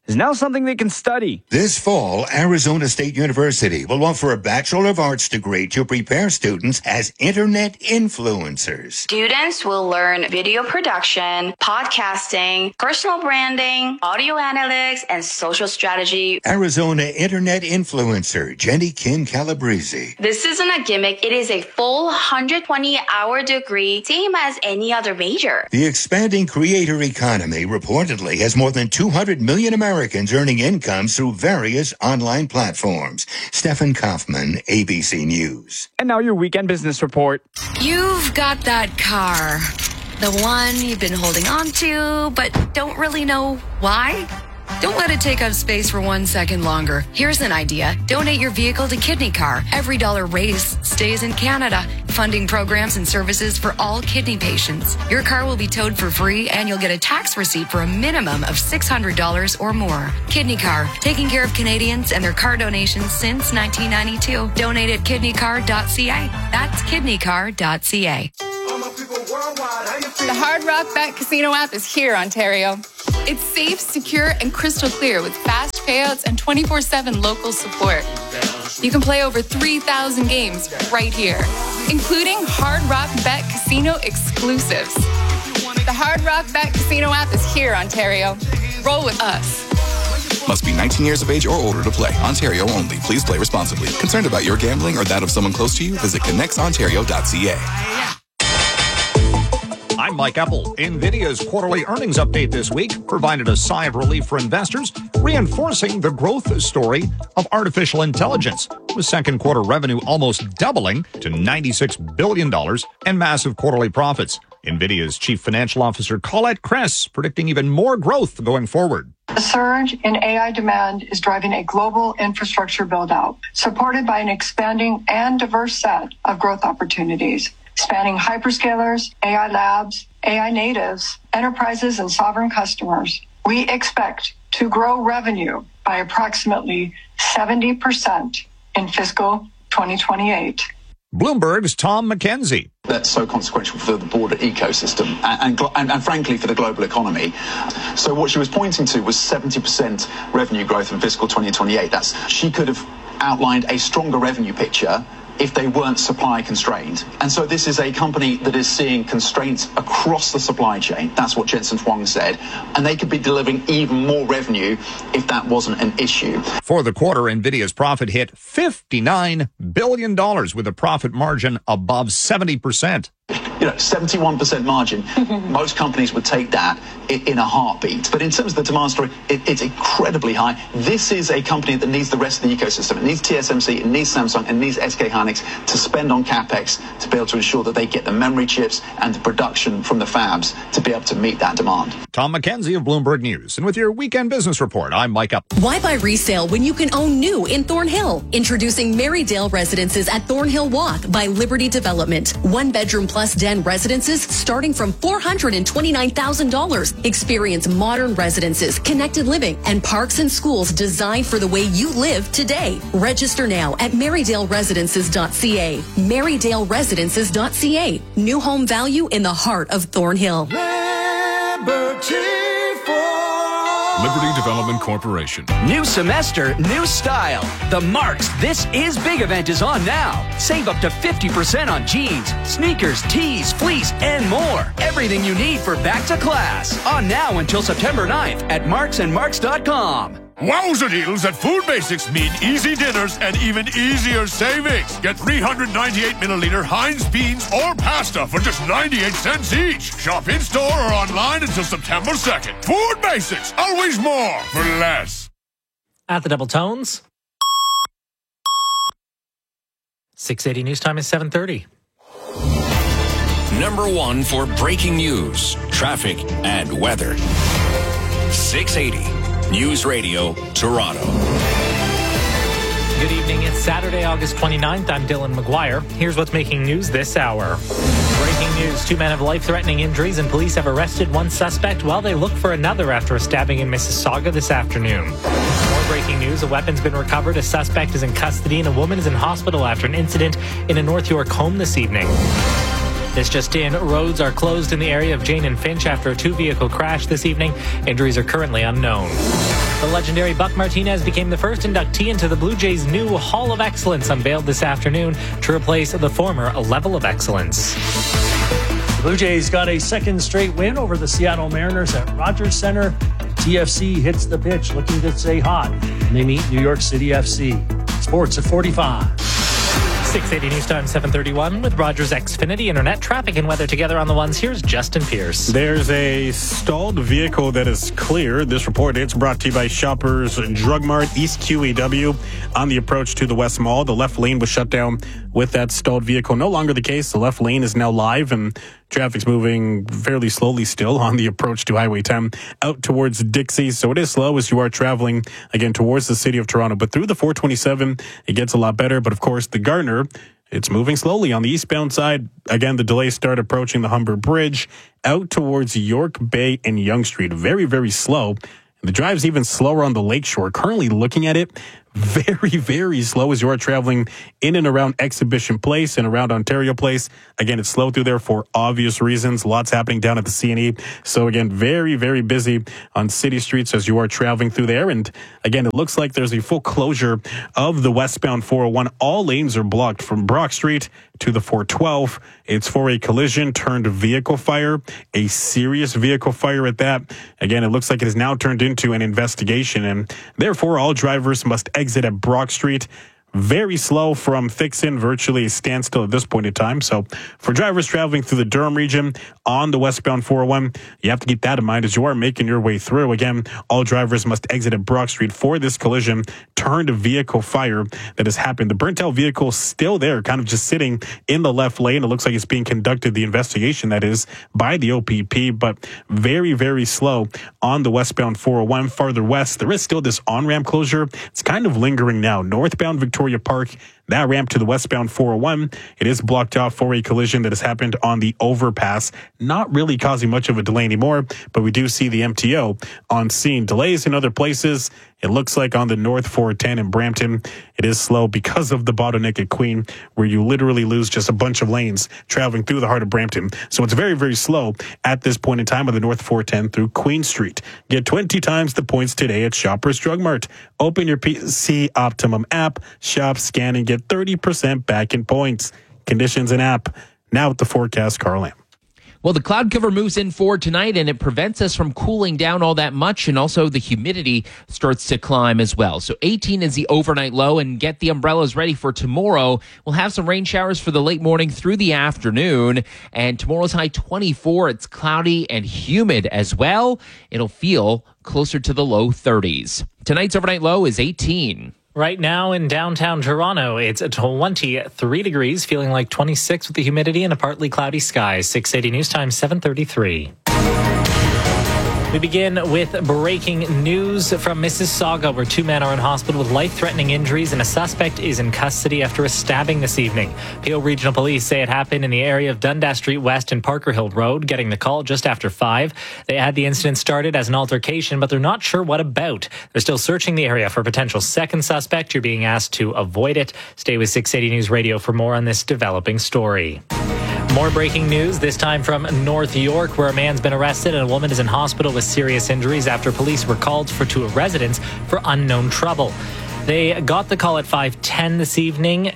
is now something they can study. This fall, Arizona State University will offer a Bachelor of Arts degree to prepare students as internet influencers. Students will learn video production, podcasting, personal branding, audio analytics, and social strategy. Arizona internet influencer Jenny Kim Calabrese. This isn't a gimmick. It is a full one hundred twenty hour degree, same as any other major. The expanding creator economy reportedly has more than two hundred million Americans earning incomes through various online platforms. Stefan Kaufman, A B C News. And now your weekend business report. You've got that car, the one you've been holding on to, but don't really know why. Don't let it take up space for one second longer. Here's an idea. Donate your vehicle to Kidney Car. Every dollar raised stays in Canada, funding programs and services for all kidney patients. Your car will be towed for free, and you'll get a tax receipt for a minimum of six hundred dollars or more. Kidney Car, taking care of Canadians and their car donations since nineteen ninety-two. Donate at kidney car dot c a. That's kidney car dot c a. The Hard Rock Bet Casino app is here, Ontario. It's safe, secure, and crystal clear with fast payouts and twenty-four seven local support. You can play over three thousand games right here, including Hard Rock Bet Casino exclusives. The Hard Rock Bet Casino app is here, Ontario. Roll with us. Must be nineteen years of age or older to play. Ontario only. Please play responsibly. Concerned about your gambling or that of someone close to you? Visit connects ontario dot c a. I'm Mike Epple. NVIDIA's quarterly earnings update this week provided a sigh of relief for investors, reinforcing the growth story of artificial intelligence, with second quarter revenue almost doubling to ninety-six billion dollars and massive quarterly profits. NVIDIA's chief financial officer, Colette Kress, predicting even more growth going forward. The surge in A I demand is driving a global infrastructure build-out, supported by an expanding and diverse set of growth opportunities, spanning hyperscalers, A I labs, A I natives, enterprises, and sovereign customers. We expect to grow revenue by approximately seventy percent in fiscal twenty twenty-eight. Bloomberg's Tom McKenzie. That's so consequential for the broader ecosystem and, and, and frankly for the global economy. So what she was pointing to was seventy percent revenue growth in fiscal twenty twenty-eight. That's, she could have outlined a stronger revenue picture if they weren't supply constrained. And so this is a company that is seeing constraints across the supply chain. That's what Jensen Huang said. And they could be delivering even more revenue if that wasn't an issue. For the quarter, NVIDIA's profit hit fifty-nine billion dollars with a profit margin above seventy percent. You know, seventy-one percent margin. Most companies would take that in a heartbeat. But in terms of the demand story, it, it's incredibly high. This is a company that needs the rest of the ecosystem. It needs T S M C, it needs Samsung, it needs S K Hynix to spend on CapEx to be able to ensure that they get the memory chips and the production from the fabs to be able to meet that demand. Tom McKenzie of Bloomberg News. And with your weekend business report, I'm Mike Up. Why buy resale when you can own new in Thornhill? Introducing Marydale Residences at Thornhill Walk by Liberty Development. One bedroom plus den residences starting from four hundred twenty-nine thousand dollars. Experience modern residences, connected living, and parks and schools designed for the way you live today. Register now at marydale residences dot c a. marydale residences dot c a. New home value in the heart of Thornhill. Liberty Development Corporation. New semester, new style. The Marks This Is Big event is on now. Save up to fifty percent on jeans, sneakers, tees, fleece, and more. Everything you need for back to class. On now until September ninth at marks and marks dot com. Wowza deals at Food Basics mean easy dinners and even easier savings. Get three hundred ninety-eight milliliter Heinz beans or pasta for just ninety-eight cents each. Shop in-store or online until September second. Food Basics, always more for less. At the double tones, six eighty news time is seven thirty. Number one for breaking news, traffic, and weather. six eighty News Radio, Toronto. Good evening. It's Saturday, August twenty-ninth. I'm Dylan McGuire. Here's what's making news this hour. Breaking news. Two men have life-threatening injuries, and police have arrested one suspect while they look for another after a stabbing in Mississauga this afternoon. More breaking news. A weapon's been recovered. A suspect is in custody, and a woman is in hospital after an incident in a North York home this evening. This just in, roads are closed in the area of Jane and Finch after a two-vehicle crash this evening. Injuries are currently unknown. The legendary Buck Martinez became the first inductee into the Blue Jays' new Hall of Excellence, unveiled this afternoon to replace the former Level of Excellence. The Blue Jays got a second straight win over the Seattle Mariners at Rogers Center. T F C hits the pitch looking to stay hot, and they meet New York City F C. Sports at forty-five. six eighty News Time, seven thirty-one with Rogers Xfinity. Internet traffic and weather together on the ones. Here's Justin Pierce. There's a stalled vehicle that is clear. This report, it's brought to you by Shoppers Drug Mart, East Q E W, on the approach to the West Mall. The left lane was shut down with that stalled vehicle. No longer the case. The left lane is now live, and traffic's moving fairly slowly still on the approach to Highway ten out towards Dixie. So it is slow as you are traveling, again, towards the city of Toronto. But through the four twenty-seven, it gets a lot better. But, of course, the Gardner, it's moving slowly on the eastbound side. Again, the delays start approaching the Humber Bridge out towards York Bay and Yonge Street. Very, very slow. And the drive's even slower on the Lakeshore. Currently looking at it, very, very slow as you are traveling in and around Exhibition Place and around Ontario Place. Again, it's slow through there for obvious reasons. Lots happening down at the C and E. So again, very, very busy on city streets as you are traveling through there. And again, it looks like there's a full closure of the westbound four oh one. All lanes are blocked from Brock Street to the four twelve. It's for a collision turned vehicle fire, a serious vehicle fire at that. Again, it looks like it has now turned into an investigation, and therefore all drivers must exit at Brock Street. Very slow from Thixon, virtually a standstill at this point in time. So for drivers traveling through the Durham region on the westbound four oh one, you have to keep that in mind as you are making your way through. Again, all drivers must exit at Brock Street for this collision turned vehicle fire that has happened. The burnt out vehicle still there, kind of just sitting in the left lane. It looks like it's being conducted, the investigation that is, by the O P P, but very, very slow on the westbound four oh one. Farther west, there is still this on-ramp closure. It's kind of lingering now. Northbound Victoria Victoria Park, that ramp to the westbound four oh one, it is blocked off for a collision that has happened on the overpass. Not really causing much of a delay anymore, but we do see the M T O on scene. Delays in other places. It looks like on the North four ten in Brampton, it is slow because of the bottleneck at Queen, where you literally lose just a bunch of lanes traveling through the heart of Brampton. So it's very, very slow at this point in time on the North four ten through Queen Street. Get twenty times the points today at Shoppers Drug Mart. Open your P C Optimum app, shop, scan, and get thirty percent back in points. Conditions and app. Now with the forecast, Carl Lamb. Well, the cloud cover moves in for tonight, and it prevents us from cooling down all that much, and also the humidity starts to climb as well. So eighteen is the overnight low, and get the umbrellas ready for tomorrow. We'll have some rain showers for the late morning through the afternoon, and tomorrow's high twenty-four. It's cloudy and humid as well. It'll feel closer to the low thirties. Tonight's overnight low is eighteen. Right now in downtown Toronto, it's twenty-three degrees, feeling like twenty-six with the humidity and a partly cloudy sky. six eighty News Time, seven thirty-three. We begin with breaking news from Mississauga, where two men are in hospital with life-threatening injuries and a suspect is in custody after a stabbing this evening. Peel Regional Police say it happened in the area of Dundas Street West and Parker Hill Road, getting the call just after five. They had the incident started as an altercation, but they're not sure what about. They're still searching the area for a potential second suspect. You're being asked to avoid it. Stay with six eighty News Radio for more on this developing story. More breaking news, this time from North York, where a man's been arrested and a woman is in hospital with serious injuries after police were called for to a residence for unknown trouble. They got the call at five ten this evening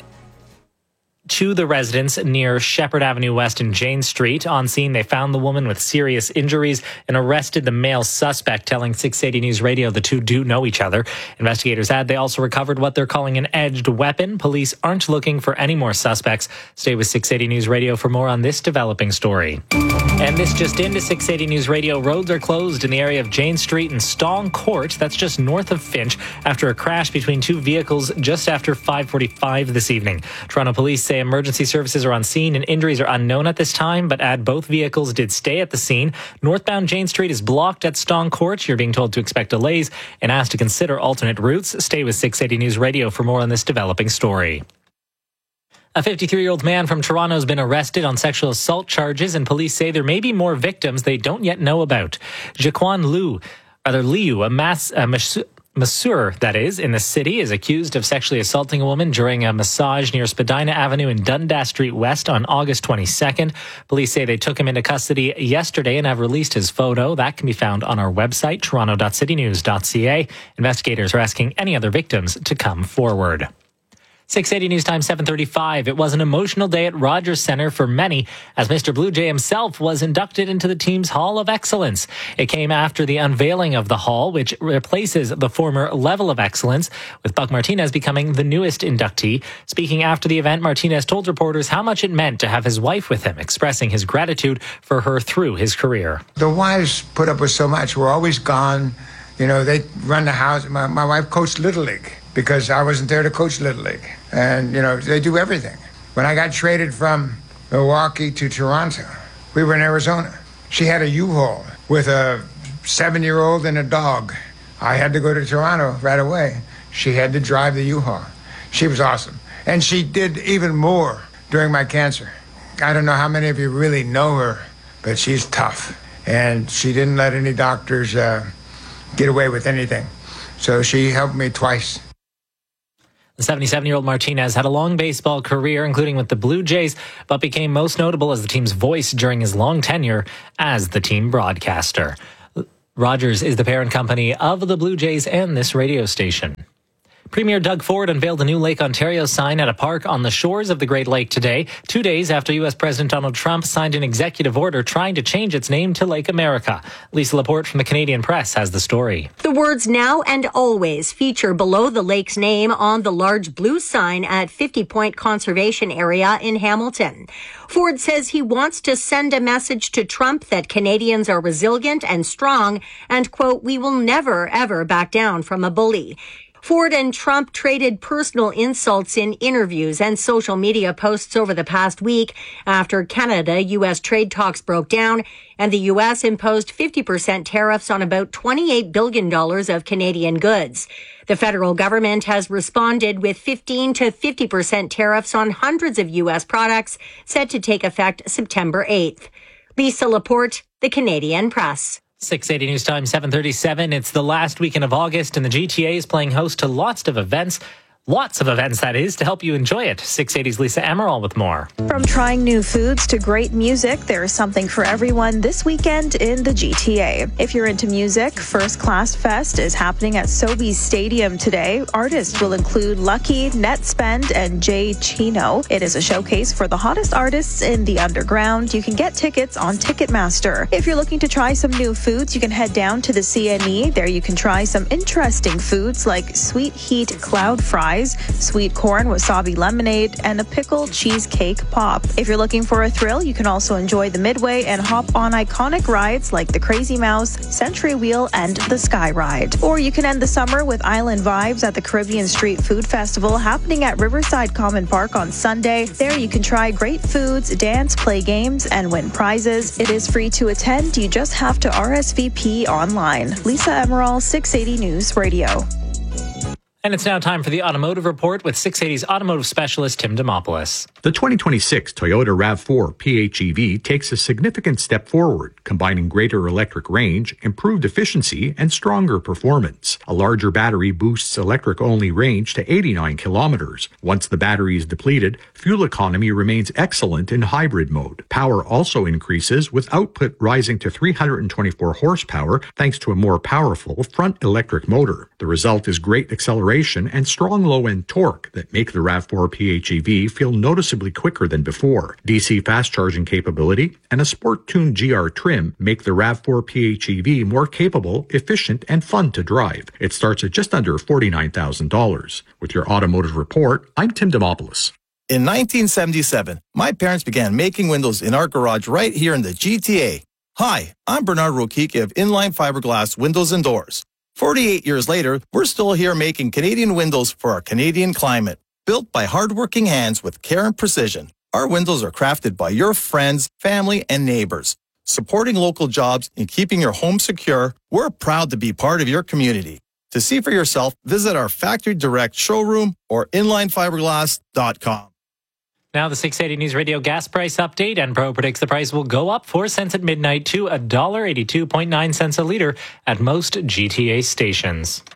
to the residence near Shepherd Avenue West and Jane Street. On scene, they found the woman with serious injuries and arrested the male suspect, telling six eighty News Radio the two do know each other. Investigators add they also recovered what they're calling an edged weapon. Police aren't looking for any more suspects. Stay with six eighty News Radio for more on this developing story. And this just into six eighty News Radio. Roads are closed in the area of Jane Street and Stong Court. That's just north of Finch after a crash between two vehicles just after five forty-five this evening. Toronto police say emergency services are on scene and injuries are unknown at this time, but add both vehicles did stay at the scene. Northbound Jane Street is blocked at Stong Court. You're being told to expect delays and asked to consider alternate routes. Stay with six eighty News Radio for more on this developing story. A fifty-three-year-old man from Toronto has been arrested on sexual assault charges, and police say there may be more victims they don't yet know about. Jaquan Liu, rather Liu, a mass... A mas- masseur, that is, in the city is accused of sexually assaulting a woman during a massage near Spadina Avenue and Dundas Street West on August twenty-second. Police say they took him into custody yesterday and have released his photo. That can be found on our website, toronto dot city news dot c a. Investigators are asking any other victims to come forward. six eighty News Time, seven thirty-five. It was an emotional day at Rogers Centre for many as Mister Blue Jay himself was inducted into the team's Hall of Excellence. It came after the unveiling of the hall, which replaces the former Level of Excellence, with Buck Martinez becoming the newest inductee. Speaking after the event, Martinez told reporters how much it meant to have his wife with him, expressing his gratitude for her through his career. The wives put up with so much. We're always gone. You know, they run the house. My, my wife coached Little League, because I wasn't there to coach Little League. And, you know, they do everything. When I got traded from Milwaukee to Toronto, we were in Arizona. She had a U-Haul with a seven-year-old and a dog. I had to go to Toronto right away. She had to drive the U-Haul. She was awesome. And she did even more during my cancer. I don't know how many of you really know her, but she's tough. And she didn't let any doctors uh, get away with anything. So she helped me twice. The seventy-seven-year-old Martinez had a long baseball career, including with the Blue Jays, but became most notable as the team's voice during his long tenure as the team broadcaster. Rogers is the parent company of the Blue Jays and this radio station. Premier Doug Ford unveiled a new Lake Ontario sign at a park on the shores of the Great Lake today, two days after U S President Donald Trump signed an executive order trying to change its name to Lake America. Lisa Laporte from the Canadian Press has the story. The words "now and always" feature below the lake's name on the large blue sign at fifty Point Conservation Area in Hamilton. Ford says he wants to send a message to Trump that Canadians are resilient and strong and, quote, "we will never, ever back down from a bully." Ford and Trump traded personal insults in interviews and social media posts over the past week after Canada-U S trade talks broke down and the U S imposed fifty percent tariffs on about twenty-eight billion dollars of Canadian goods. The federal government has responded with fifteen to fifty percent tariffs on hundreds of U S products set to take effect September eighth. Lisa Laporte, the Canadian Press. six eighty News Time, seven thirty-seven. It's the last weekend of August, and the G T A is playing host to lots of events. Lots of events, that is, to help you enjoy it. six eighty's Lisa Emerald with more. From trying new foods to great music, there is something for everyone this weekend in the G T A. If you're into music, First Class Fest is happening at Sobeys Stadium today. Artists will include Lucky, Netspend, and Jay Chino. It is a showcase for the hottest artists in the underground. You can get tickets on Ticketmaster. If you're looking to try some new foods, you can head down to the C N E. There you can try some interesting foods like Sweet Heat Cloud Fries, sweet corn wasabi lemonade, and a pickled cheesecake pop. If you're looking for a thrill, you can also enjoy the Midway and hop on iconic rides like the Crazy Mouse, Century Wheel, and the Sky Ride. Or you can end the summer with island vibes at the Caribbean Street Food Festival happening at Riverside Common Park on Sunday. There you can try great foods, dance, play games, and win prizes. It is free to attend. You just have to R S V P online. Lisa Emerald, six eighty News Radio. And it's now time for the Automotive Report with six eighty's automotive specialist Tim Demopoulos. The twenty twenty-six Toyota RAV four P H E V takes a significant step forward, combining greater electric range, improved efficiency, and stronger performance. A larger battery boosts electric-only range to eighty-nine kilometers. Once the battery is depleted, fuel economy remains excellent in hybrid mode. Power also increases, with output rising to three hundred twenty-four horsepower thanks to a more powerful front electric motor. The result is great acceleration and strong low-end torque that make the RAV four P H E V feel noticeably quicker than before. D C fast charging capability and a sport-tuned G R trim make the RAV four P H E V more capable, efficient, and fun to drive. It starts at just under forty-nine thousand dollars. With your automotive report, I'm Tim Demopoulos. In nineteen seventy-seven, my parents began making windows in our garage right here in the G T A. Hi, I'm Bernard Rokicki of Inline Fiberglass Windows and Doors. forty-eight years later, we're still here making Canadian windows for our Canadian climate. Built by hardworking hands with care and precision, our windows are crafted by your friends, family, and neighbors. Supporting local jobs and keeping your home secure, we're proud to be part of your community. To see for yourself, visit our Factory Direct showroom or inline fiberglass dot com. Now the six eighty News Radio gas price update. Enpro predicts the price will go up four cents at midnight to one dollar eighty-two point nine cents a liter at most G T A stations.